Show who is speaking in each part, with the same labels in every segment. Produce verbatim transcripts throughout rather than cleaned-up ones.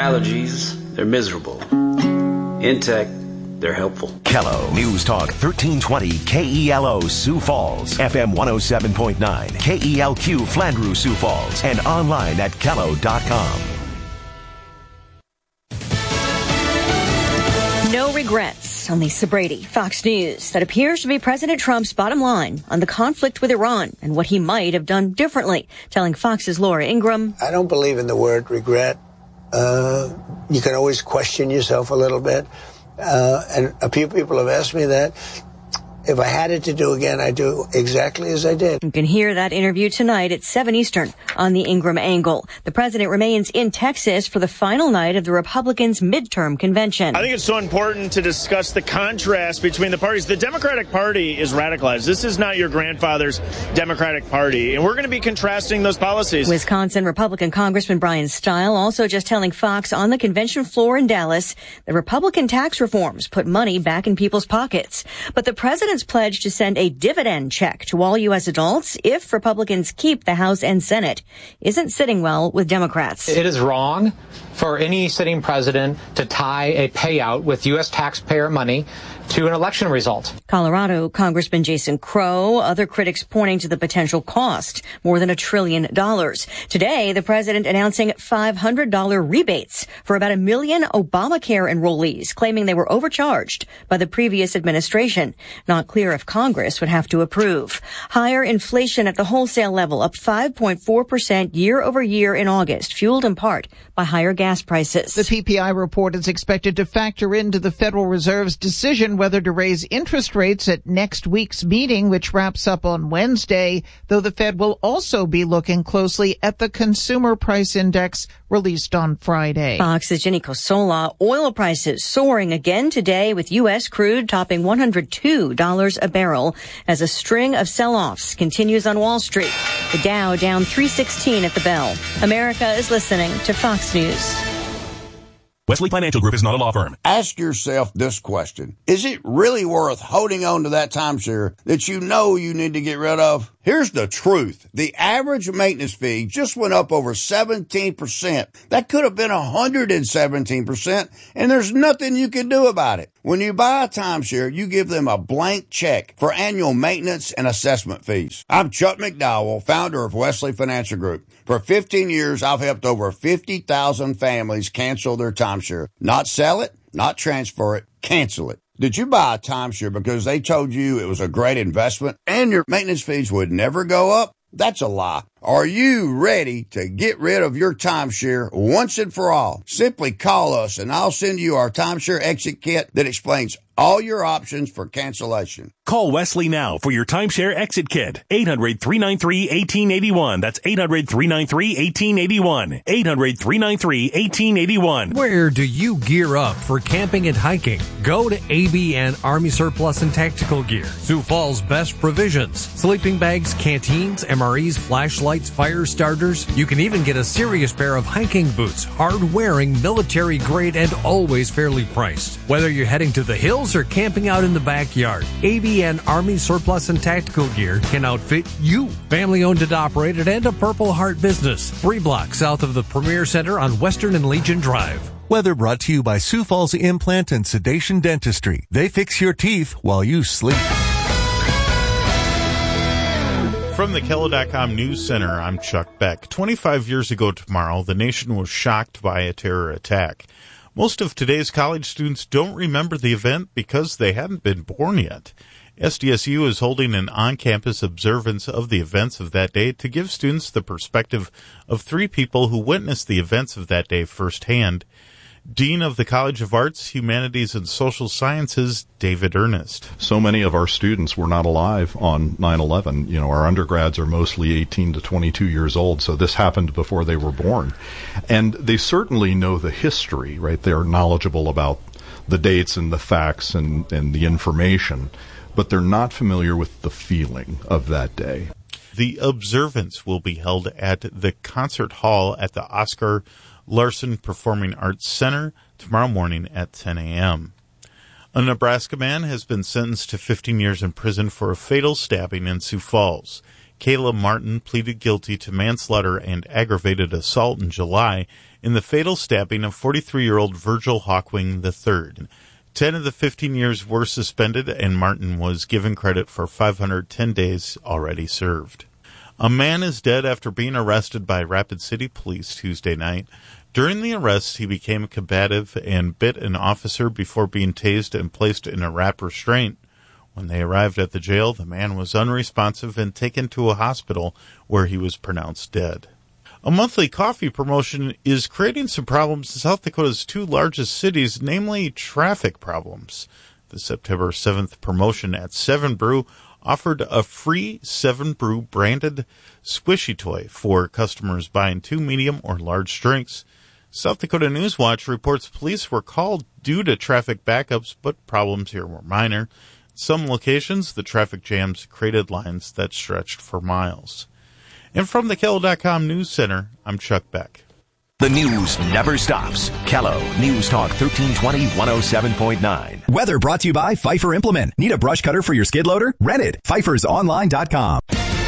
Speaker 1: allergies, they're miserable. In tech, they're helpful.
Speaker 2: Kello News Talk thirteen twenty K E L O Sioux Falls, F M one oh seven point nine, K E L Q Flandreau Sioux Falls, and online at kello dot com.
Speaker 3: No regrets on Lisa Brady, Fox News. That appears to be President Trump's bottom line on the conflict with Iran and what he might have done differently, telling Fox's Laura Ingraham.
Speaker 4: I don't believe in the word regret. Uh, you can always question yourself a little bit. Uh, and a few people have asked me that. If I had it to do again, I'd do exactly as I did.
Speaker 3: You can hear that interview tonight at seven Eastern on the Ingraham Angle. The president remains in Texas for the final night of the Republicans' midterm convention.
Speaker 5: I think it's so important to discuss the contrast between the parties. The Democratic Party is radicalized. This is not your grandfather's Democratic Party, and we're going to be contrasting those policies.
Speaker 3: Wisconsin Republican Congressman Brian Stile also just telling Fox on the convention floor in Dallas that Republican tax reforms put money back in people's pockets. But the president pledged to send a dividend check to all U S adults if Republicans keep the House and Senate isn't sitting well with Democrats.
Speaker 6: It is wrong for any sitting president to tie a payout with U S taxpayer money to an election result.
Speaker 3: Colorado Congressman Jason Crow, other critics pointing to the potential cost, more than a trillion dollars. Today, the president announcing five hundred dollars rebates for about a million Obamacare enrollees, claiming they were overcharged by the previous administration. Not clear if Congress would have to approve. Higher inflation at the wholesale level, up five point four percent year over year in August, fueled in part by higher gas prices.
Speaker 7: The P P I report is expected to factor into the Federal Reserve's decision whether to raise interest rates at next week's meeting, which wraps up on Wednesday, though the Fed will also be looking closely at the Consumer Price Index released on Friday.
Speaker 3: Fox's Jenny Cosola. Oil prices soaring again today, with U S crude topping one hundred two dollars a barrel as a string of sell-offs continues on Wall Street. The Dow down three sixteen at the bell. America is listening to Fox News.
Speaker 8: Wesley Financial Group is not a law firm.
Speaker 9: Ask yourself this question. Is it really worth holding on to that timeshare that you know you need to get rid of? Here's the truth. The average maintenance fee just went up over seventeen percent. That could have been one hundred seventeen percent, and there's nothing you can do about it. When you buy a timeshare, you give them a blank check for annual maintenance and assessment fees. I'm Chuck McDowell, founder of Wesley Financial Group. For fifteen years, I've helped over fifty thousand families cancel their timeshare. Not sell it, not transfer it, cancel it. Did you buy a timeshare because they told you it was a great investment and your maintenance fees would never go up? That's a lie. Are you ready to get rid of your timeshare once and for all? Simply call us and I'll send you our timeshare exit kit that explains all your options for cancellation.
Speaker 8: Call Wesley now for your timeshare exit kit. eight hundred, three nine three, one eight eight one. That's eight hundred, three nine three, one eight eight one. eight hundred, three nine three, one eight eight one.
Speaker 10: Where do you gear up for camping and hiking? Go to A B N Army Surplus and Tactical Gear. Sioux Falls' best provisions. Sleeping bags, canteens, M R Es, flashlights, fire starters. You can even get a serious pair of hiking boots. Hard-wearing, military grade, and always fairly priced. Whether you're heading to the hills or camping out in the backyard, A B N Army Surplus and Tactical Gear can outfit you. Family owned and operated and a Purple Heart business. Three blocks south of the Premier Center on Western and Legion Drive.
Speaker 11: Weather brought to you by Sioux Falls Implant and Sedation Dentistry. They fix your teeth while you sleep.
Speaker 12: From the Kello dot com News Center, I'm Chuck Beck. twenty-five years ago tomorrow, the nation was shocked by a terror attack. Most of today's college students don't remember the event because they hadn't been born yet. S D S U is holding an on-campus observance of the events of that day to give students the perspective of three people who witnessed the events of that day firsthand. Dean of the College of Arts, Humanities, and Social Sciences, David Ernest.
Speaker 13: So many of our students were not alive on nine eleven. You know, our undergrads are mostly eighteen to twenty-two years old, so this happened before they were born. And they certainly know the history, right? They're knowledgeable about the dates and the facts and, and the information, but they're not familiar with the feeling of that day.
Speaker 12: The observance will be held at the Concert Hall at the Oscar Larson Performing Arts Center tomorrow morning at ten a.m. A Nebraska man has been sentenced to fifteen years in prison for a fatal stabbing in Sioux Falls. Kayla Martin pleaded guilty to manslaughter and aggravated assault in July in the fatal stabbing of forty-three-year-old Virgil Hawkwing the third. Ten of the fifteen years were suspended, and Martin was given credit for five hundred ten days already served. A man is dead after being arrested by Rapid City Police Tuesday night. During the arrest, he became combative and bit an officer before being tased and placed in a wrap restraint. When they arrived at the jail, the man was unresponsive and taken to a hospital where he was pronounced dead. A monthly coffee promotion is creating some problems in South Dakota's two largest cities, namely traffic problems. The September seventh promotion at Seven Brew offered a free Seven Brew branded squishy toy for customers buying two medium or large drinks. South Dakota Newswatch reports police were called due to traffic backups, but problems here were minor. In some locations, the traffic jams created lines that stretched for miles. And from the Kello dot com News Center, I'm Chuck Beck.
Speaker 2: The news never stops. Kello News Talk thirteen twenty, one oh seven point nine.
Speaker 14: Weather brought to you by Pfeiffer Implement. Need a brush cutter for your skid loader? Rent it. Pfeiffer's Online dot com.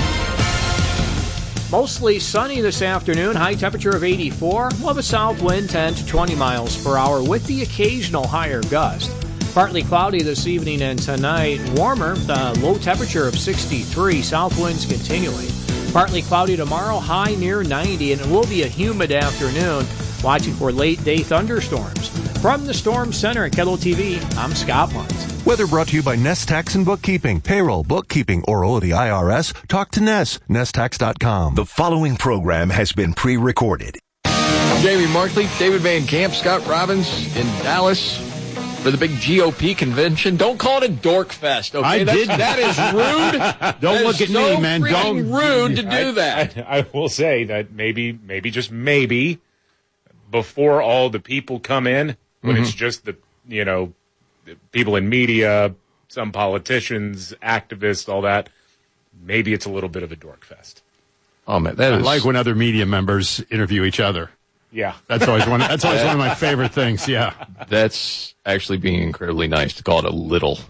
Speaker 15: Mostly sunny this afternoon. High temperature of eighty-four. We'll have a south wind ten to twenty miles per hour with the occasional higher gust. Partly cloudy this evening and tonight. Warmer. The low temperature of sixty-three. South winds continuing. Partly cloudy tomorrow, high near ninety, and it will be a humid afternoon. Watching for late-day thunderstorms. From the Storm Center at Kello T V, I'm Scott Muntz.
Speaker 11: Weather brought to you by Nest Tax and Bookkeeping. Payroll, bookkeeping, or owe the I R S? Talk to Nest. Nest Tax dot com.
Speaker 2: The following program has been pre-recorded.
Speaker 16: Jamie Markley, David Van Camp, Scott Robbins in Dallas for the big G O P convention. Don't call it a dork fest, okay?
Speaker 17: I
Speaker 16: That's,
Speaker 17: did.
Speaker 16: That is rude.
Speaker 17: Don't
Speaker 16: that
Speaker 17: look
Speaker 16: is
Speaker 17: at
Speaker 16: so
Speaker 17: me, man. Don't.
Speaker 16: rude to do
Speaker 17: I,
Speaker 16: that.
Speaker 17: I, I will say that maybe, maybe just maybe, before all the people come in, when
Speaker 16: Mm-hmm.
Speaker 17: it's just the, you know, the people in media, some politicians, activists, all that, maybe it's a little bit of a dork fest.
Speaker 16: Oh man, that
Speaker 18: I
Speaker 16: is
Speaker 18: like when other media members interview each other.
Speaker 17: Yeah,
Speaker 18: that's always one. That's always one of my favorite things. Yeah,
Speaker 16: that's actually being incredibly nice to call it a little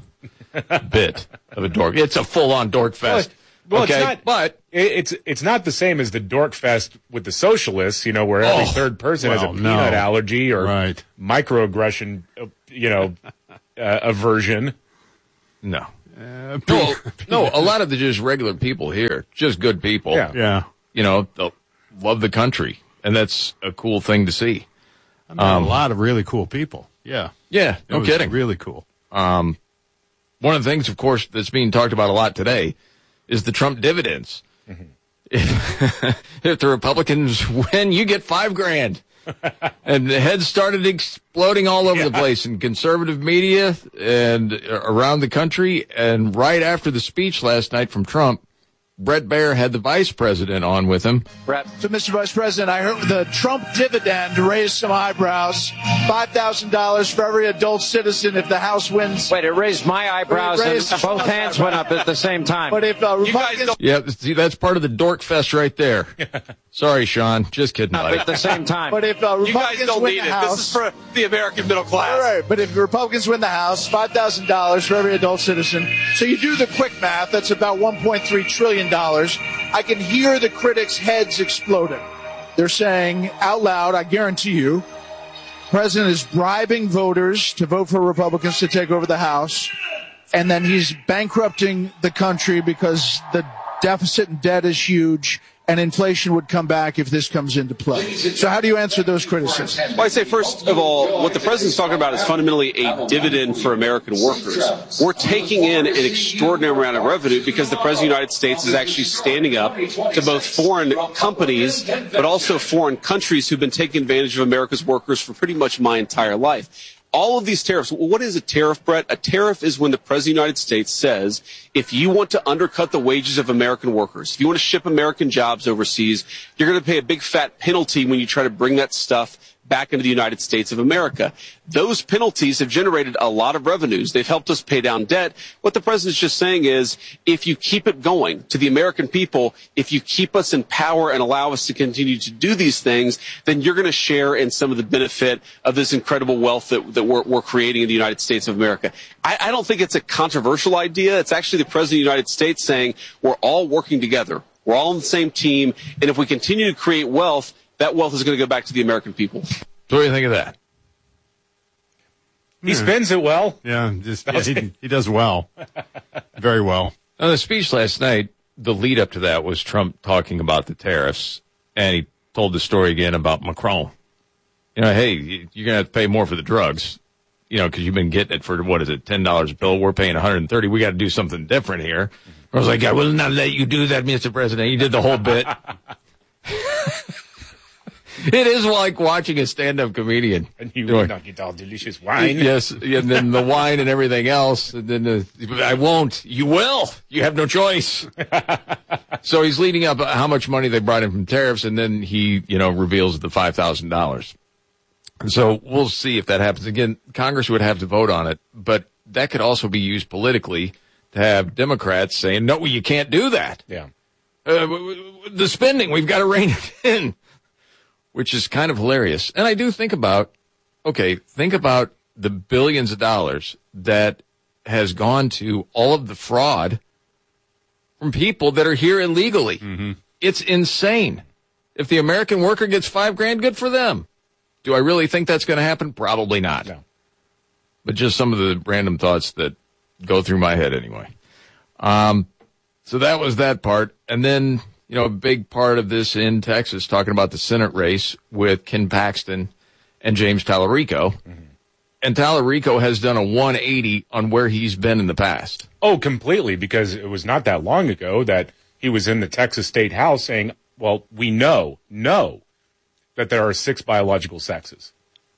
Speaker 16: bit of a dork. It's a full-on dork fest.
Speaker 17: Well,
Speaker 16: okay,
Speaker 17: it's not,
Speaker 16: but
Speaker 17: it, it's it's not the same as the dork fest with the socialists, you know, where every
Speaker 16: Oh,
Speaker 17: third person has a
Speaker 18: well,
Speaker 17: peanut
Speaker 18: no.
Speaker 17: allergy or
Speaker 18: Right.
Speaker 17: microaggression, uh, you know, uh, aversion.
Speaker 16: no,
Speaker 18: uh,
Speaker 16: no, no. A lot of the just regular people here, just good people.
Speaker 17: Yeah.
Speaker 18: yeah.
Speaker 16: You know, they'll love the country, and that's a cool thing to see.
Speaker 18: I met a lot of really cool people. Yeah,
Speaker 16: Yeah,
Speaker 18: It
Speaker 16: no
Speaker 18: was
Speaker 16: kidding.
Speaker 18: Really cool.
Speaker 16: Um, one of the things, of course, that's being talked about a lot today is the Trump dividends.
Speaker 17: Mm-hmm.
Speaker 16: If, if the Republicans win, you get five grand. And the heads started exploding all over the place in conservative media and around the country. And right after the speech last night from Trump, Brett Baer had the vice president on with him.
Speaker 19: Brett. So, Mister Vice President, I heard the Trump dividend raised some eyebrows. five thousand dollars for every adult citizen if the House wins.
Speaker 20: Wait, it raised my eyebrows
Speaker 19: It raised
Speaker 20: and both hands went up at the same time.
Speaker 19: But if uh, Republicans...
Speaker 16: Yeah, see, that's part of the dork fest right there. Sorry, Sean. Just kidding, buddy.
Speaker 20: At the same time.
Speaker 19: But if uh,
Speaker 20: You guys
Speaker 19: Republicans
Speaker 20: don't
Speaker 19: win
Speaker 20: need
Speaker 19: the
Speaker 20: it.
Speaker 19: House...
Speaker 20: This is for the American middle class.
Speaker 19: All right, but if Republicans win the House, five thousand dollars for every adult citizen. So you do the quick math, that's about one point three trillion dollars. I can hear the critics' heads exploding. They're saying out loud, I guarantee you, the president is bribing voters to vote for Republicans to take over the House, and then he's bankrupting the country because the deficit and debt is huge, and inflation would come back if this comes into play. So how do you answer those criticisms?
Speaker 21: Well, I'd say, first of all, what the president's talking about is fundamentally a dividend for American workers. We're taking in an extraordinary amount of revenue because the president of the United States is actually standing up to both foreign companies but also foreign countries who've been taking advantage of America's workers for pretty much my entire life. All of these tariffs, what is a tariff, Brett? A tariff is when the president of the United States says, if you want to undercut the wages of American workers, if you want to ship American jobs overseas, you're going to pay a big fat penalty when you try to bring that stuff back into the United States of America. Those penalties have generated a lot of revenues. They've helped us pay down debt. What the president's just saying is, if you keep it going to the American people, if you keep us in power and allow us to continue to do these things, then you're going to share in some of the benefit of this incredible wealth that, that we're, we're creating in the United States of America. I, I don't think it's a controversial idea. It's actually the president of the United States saying, we're all working together. We're all on the same team. And if we continue to create wealth, that wealth is going to go back to the American people.
Speaker 16: So what do you think of that?
Speaker 17: He spins it well.
Speaker 18: Yeah, just, yeah he, he does well. Very well.
Speaker 16: Now, the speech last night, the lead up to that was Trump talking about the tariffs, and he told the story again about Macron. You know, hey, you're going to have to pay more for the drugs, you know, because you've been getting it for, what is it, ten dollars a pill. We're paying one hundred thirty dollars. We got to do something different here. I was like, I will not let you do that, Mister President. He did the whole bit. It is like watching a stand-up comedian.
Speaker 17: And you will not get all delicious wine.
Speaker 16: Yes, and then the wine and everything else. And then the, I won't. You will. You have no choice. So he's leading up how much money they brought in from tariffs, and then he, you know, reveals the five thousand dollars. So we'll see if that happens. Again, Congress would have to vote on it, but that could also be used politically to have Democrats saying, no, you can't do that.
Speaker 17: Yeah.
Speaker 16: Uh, the spending, we've got to rein it in. Which is kind of hilarious. And I do think about, okay, think about the billions of dollars that has gone to all of the fraud from people that are here illegally.
Speaker 18: Mm-hmm.
Speaker 16: It's insane. If the American worker gets five grand, good for them. Do I really think that's going to happen? Probably not.
Speaker 17: No.
Speaker 16: But just some of the random thoughts that go through my head anyway. Um, so that was that part. And then, you know, a big part of this in Texas, talking about the Senate race with Ken Paxton and James Tallarico. Mm-hmm. And Tallarico has done a one eighty on where he's been in the past.
Speaker 17: Oh, completely, because it was not that long ago that he was in the Texas State House saying, well, we know, know that there are six biological sexes.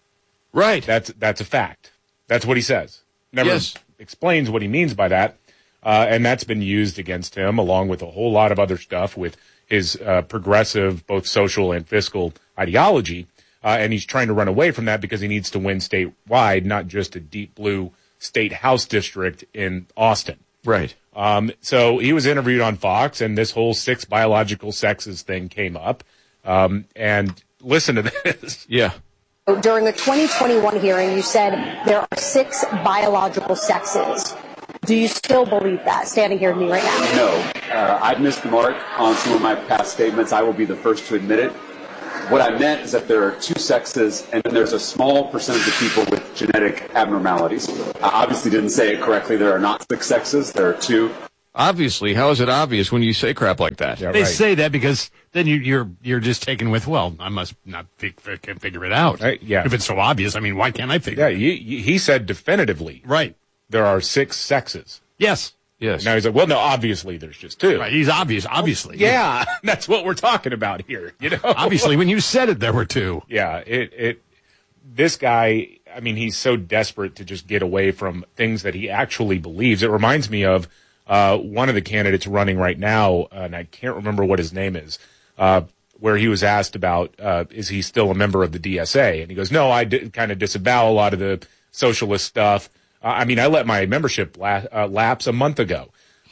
Speaker 16: Right.
Speaker 17: That's that's a fact. That's what he says. Never
Speaker 16: yes.
Speaker 17: explains what he means by that. Uh, and that's been used against him, along with a whole lot of other stuff with his uh, progressive, both social and fiscal ideology. Uh, and he's trying to run away from that because he needs to win statewide, not just a deep blue state house district in Austin.
Speaker 16: Right.
Speaker 17: Um, so he was interviewed on Fox, and this whole six biological sexes thing came up. Um, and listen to this.
Speaker 16: Yeah.
Speaker 1: During the twenty twenty-one hearing, you said there are six biological sexes. Do you still believe that, standing here with me right now?
Speaker 22: No. Uh, I've missed the mark on some of my past statements. I will be the first to admit it. What I meant is that there are two sexes, and then there's a small percentage of people with genetic abnormalities. I obviously didn't say it correctly. There are not six sexes. There are two.
Speaker 16: Obviously. How is it obvious when you say crap like that?
Speaker 18: Yeah, they right. say that because then you, you're you're just taken with, well, I must not fig- can figure it out.
Speaker 17: Right, yeah.
Speaker 18: If it's so obvious, I mean, why can't I figure
Speaker 17: yeah,
Speaker 18: it out?
Speaker 17: Yeah, he said definitively.
Speaker 18: Right.
Speaker 17: There are six sexes.
Speaker 18: Yes.
Speaker 16: Yes.
Speaker 17: Now he's like, well, no, obviously there's just two.
Speaker 18: Right. He's obvious, obviously.
Speaker 17: Well, yeah, that's what we're talking about here. You know,
Speaker 18: obviously, when you said it, there were two.
Speaker 17: Yeah. It. It. This guy. I mean, he's so desperate to just get away from things that he actually believes. It reminds me of uh, one of the candidates running right now, and I can't remember what his name is. Uh, where he was asked about, uh, is he still a member of the D S A? And he goes, no, I did kind of disavow a lot of the socialist stuff. Uh, I mean, I let my membership la- uh, lapse a month ago.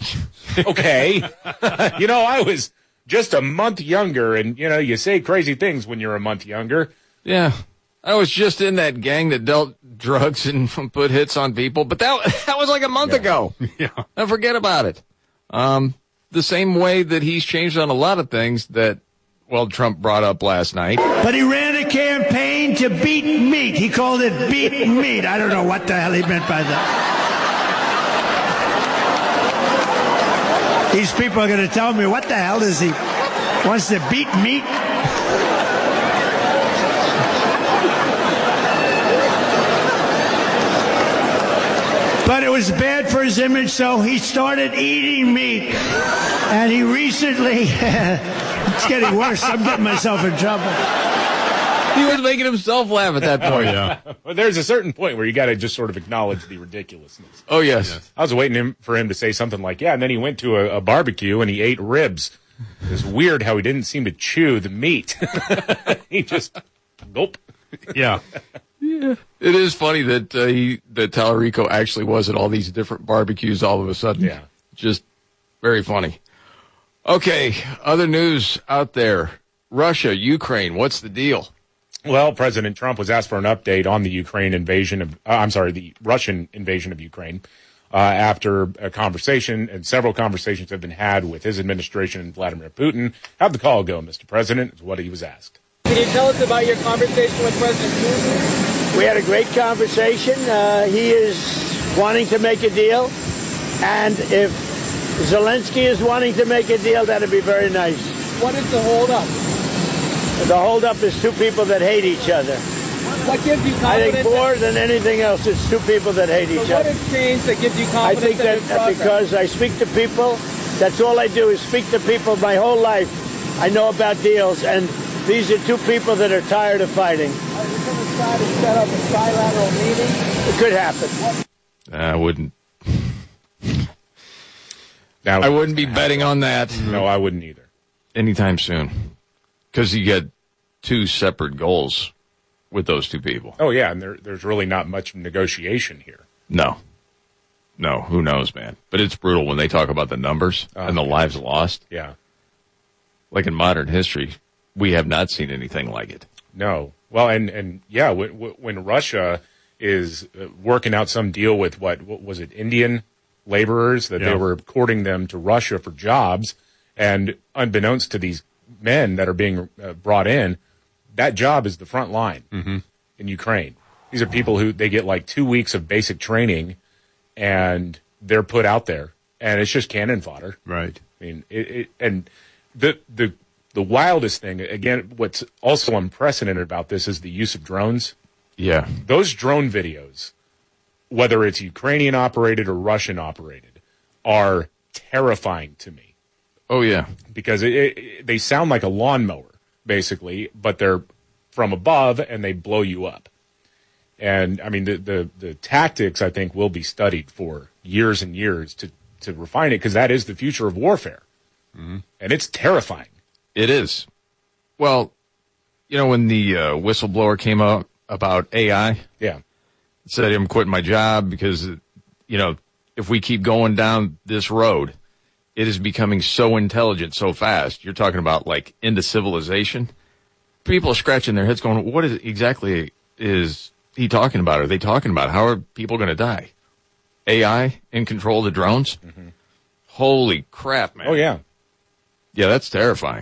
Speaker 17: Okay. You know, I was just a month younger, and, you know, you say crazy things when you're a month younger.
Speaker 16: Yeah. I was just in that gang that dealt drugs and put hits on people, but that that was like a month
Speaker 17: yeah.
Speaker 16: ago.
Speaker 18: Yeah.
Speaker 16: Now forget about it. Um, the same way that he's changed on a lot of things that, well, Trump brought up last night.
Speaker 23: But he ran a campaign to beat meat. He called it beat meat. I don't know what the hell he meant by that. These people are going to tell me, what the hell does he wants to beat meat? But it was bad for his image, so he started eating meat. And he recently, it's getting worse. I'm getting myself in trouble.
Speaker 16: He was making himself laugh at that point.
Speaker 18: Oh, yeah.
Speaker 17: Well, there's a certain point where you got to just sort of acknowledge the ridiculousness.
Speaker 16: Oh, yes. yes.
Speaker 17: I was waiting him, for him to say something like, yeah, and then he went to a, a barbecue and he ate ribs. It was weird how he didn't seem to chew the meat. He just, gulp.
Speaker 18: Yeah.
Speaker 16: Yeah. It is funny that uh, he that Tallarico actually was at all these different barbecues all of a sudden.
Speaker 17: Yeah.
Speaker 16: Just very funny. Okay, other news out there. Russia, Ukraine, what's the deal?
Speaker 17: Well, President Trump was asked for an update on the Ukraine invasion of, uh, I'm sorry, the Russian invasion of Ukraine uh, after a conversation, and several conversations have been had with his administration and Vladimir Putin. How'd the call go, Mister President? Is what he was asked.
Speaker 4: Can you tell us about your conversation with President Putin?
Speaker 23: We had a great conversation. Uh, he is wanting to make a deal. And if Zelensky is wanting to make a deal, that'd be very nice.
Speaker 4: What is the holdup?
Speaker 23: The holdup is two people that hate each other.
Speaker 4: What gives you confidence?
Speaker 23: I think more than anything else, it's two people that hate
Speaker 4: so
Speaker 23: each
Speaker 4: what
Speaker 23: other.
Speaker 4: What has changed that gives you
Speaker 23: I
Speaker 4: confidence?
Speaker 23: think that because I speak to people, that's all I do is speak to people my whole life. I know about deals, and these are two people that are tired of fighting.
Speaker 4: Are you going to try to set up a trilateral meeting?
Speaker 23: It could happen.
Speaker 16: I wouldn't.
Speaker 17: Now,
Speaker 16: I wouldn't be betting on that.
Speaker 17: No, I wouldn't either.
Speaker 16: Anytime soon. Because you get two separate goals with those two people.
Speaker 17: Oh, yeah, and there, there's really not much negotiation here.
Speaker 16: No. No, who knows, man. But it's brutal when they talk about the numbers uh, and the lives lost.
Speaker 17: Yeah.
Speaker 16: Like in modern history, we have not seen anything like it.
Speaker 17: No. Well, and, and yeah, when, when Russia is working out some deal with, what, what was it, Indian laborers, that yeah. they were courting them to Russia for jobs, and unbeknownst to these men that are being uh, brought in, that job is the front line
Speaker 18: mm-hmm.
Speaker 17: in Ukraine. These are people who, they get like two weeks of basic training, and they're put out there, and it's just cannon fodder.
Speaker 18: Right.
Speaker 17: I mean, it, it and the the the wildest thing, again, what's also unprecedented about this is the use of drones.
Speaker 16: Yeah.
Speaker 17: Those drone videos, whether it's Ukrainian operated or Russian operated, are terrifying to me.
Speaker 16: Oh, yeah.
Speaker 17: Because it, it, they sound like a lawnmower, basically, but they're from above and they blow you up. And, I mean, the, the, the tactics, I think, will be studied for years and years to, to refine it, because that is the future of warfare.
Speaker 16: Mm-hmm.
Speaker 17: And it's terrifying.
Speaker 16: It is. Well, you know, when the uh, whistleblower came out about A I,
Speaker 17: yeah,
Speaker 16: said I'm quitting my job because, you know, if we keep going down this road, it is becoming so intelligent so fast. You're talking about, like, into civilization. People are scratching their heads going, what is exactly is he talking about? Are they talking about? How are people going to die? A I in control of the drones?
Speaker 17: Mm-hmm.
Speaker 16: Holy crap, man.
Speaker 17: Oh, yeah.
Speaker 16: Yeah, that's terrifying.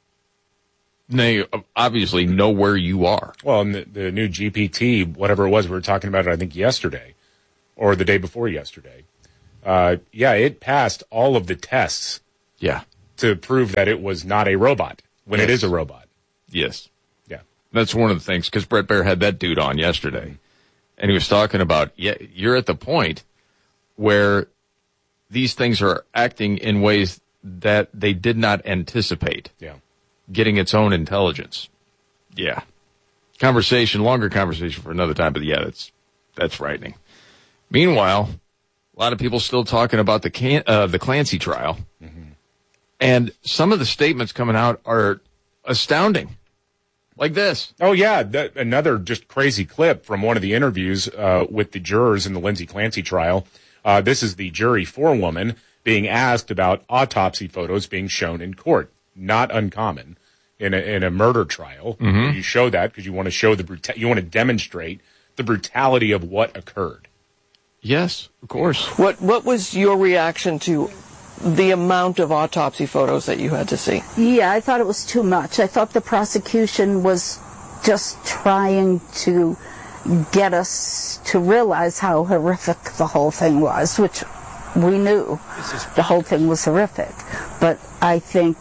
Speaker 16: They obviously know where you are.
Speaker 17: Well, and the, the new G P T, whatever it was, we were talking about it, I think, yesterday or the day before yesterday. Uh, yeah, it passed all of the tests.
Speaker 16: Yeah.
Speaker 17: To prove that it was not a robot when
Speaker 16: yes.
Speaker 17: it is a robot.
Speaker 16: Yes.
Speaker 17: Yeah.
Speaker 16: That's one of the things, because Brett Baer had that dude on yesterday, and he was talking about, yeah, you're at the point where these things are acting in ways that they did not anticipate.
Speaker 17: Yeah.
Speaker 16: Getting its own intelligence. Yeah. Conversation, longer conversation for another time, but yeah, that's, that's frightening. Meanwhile, a lot of people still talking about the Can- uh, the Clancy trial.
Speaker 17: Mm-hmm.
Speaker 16: And some of the statements coming out are astounding. Like this.
Speaker 17: Oh, yeah. That, another just crazy clip from one of the interviews uh, with the jurors in the Lindsay Clancy trial. Uh, this is the jury forewoman being asked about autopsy photos being shown in court. Not uncommon in a, in a murder trial.
Speaker 16: Mm-hmm.
Speaker 17: You show that because you want to show the bruta- you want to demonstrate the brutality of what occurred.
Speaker 16: Yes, of course.
Speaker 5: What What was your reaction to the amount of autopsy photos that you had to see?
Speaker 6: Yeah, I thought it was too much. I thought the prosecution was just trying to get us to realize how horrific the whole thing was, which we knew the whole thing was horrific. But I think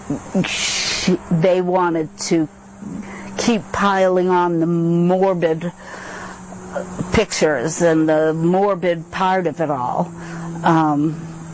Speaker 6: she, they wanted to keep piling on the morbid pictures and the morbid part of it all, um,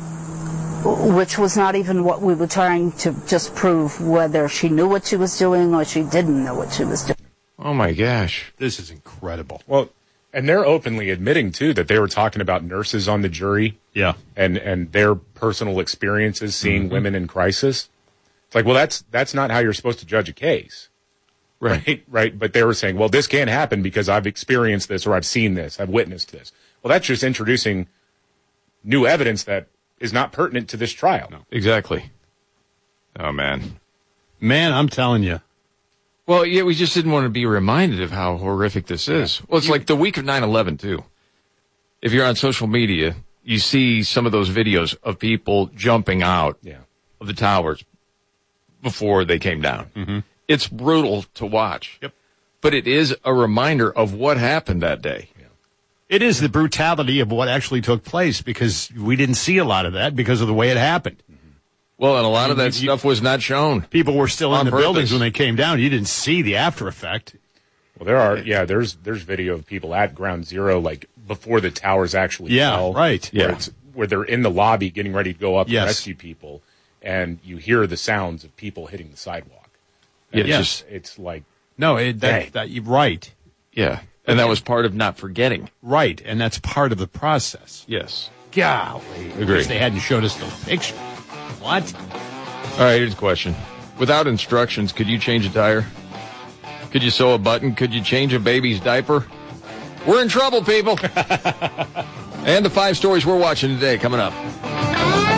Speaker 6: which was not even what we were trying to just prove, whether she knew what she was doing or she didn't know what she was doing.
Speaker 16: Oh my gosh.
Speaker 18: This is incredible.
Speaker 17: Well, and they're openly admitting, too, that they were talking about nurses on the jury.
Speaker 18: Yeah.
Speaker 17: And, and their personal experiences seeing mm-hmm. women in crisis. It's like, well, that's that's not how you're supposed to judge a case.
Speaker 16: Right.
Speaker 17: right. Right. But they were saying, well, this can't happen because I've experienced this or I've seen this. I've witnessed this. Well, that's just introducing new evidence that is not pertinent to this trial.
Speaker 16: No. Exactly. Oh, man.
Speaker 18: Man, I'm telling you.
Speaker 16: Well, yeah, we just didn't want to be reminded of how horrific this is. Well, it's like the week of nine eleven, too. If you're on social media, you see some of those videos of people jumping out
Speaker 17: yeah.
Speaker 16: of the towers before they came down.
Speaker 18: Mm-hmm.
Speaker 16: It's brutal to watch.
Speaker 18: Yep.
Speaker 16: But it is a reminder of what happened that day.
Speaker 18: Yeah. It is the brutality of what actually took place because we didn't see a lot of that because of the way it happened.
Speaker 16: Well, and a lot of that
Speaker 18: you,
Speaker 16: stuff was not shown.
Speaker 18: People were still in the
Speaker 16: purpose.
Speaker 18: buildings when they came down. You didn't see the after effect.
Speaker 17: Well, there are, yeah, there's there's video of people at Ground Zero, like, before the towers actually
Speaker 18: yeah,
Speaker 17: fell.
Speaker 18: right.
Speaker 17: Where,
Speaker 16: Yeah.
Speaker 17: it's, where they're in the lobby getting ready to go up
Speaker 18: Yes.
Speaker 17: and rescue people, and you hear the sounds of people hitting the sidewalk. And
Speaker 16: Yeah,
Speaker 17: it's,
Speaker 18: yes.
Speaker 17: just, it's like,
Speaker 18: No, it,
Speaker 17: Dang.
Speaker 18: that, that, you're right.
Speaker 16: Yeah. And that was part of not forgetting.
Speaker 18: Right, and that's part of the process.
Speaker 16: Yes.
Speaker 18: Golly.
Speaker 16: Agreed.
Speaker 18: Wish they hadn't showed us the picture. What?
Speaker 16: All right, here's a question. Without instructions, could you change a tire? Could you sew a button? Could you change a baby's diaper? We're in trouble, people. And the five stories we're watching today coming up.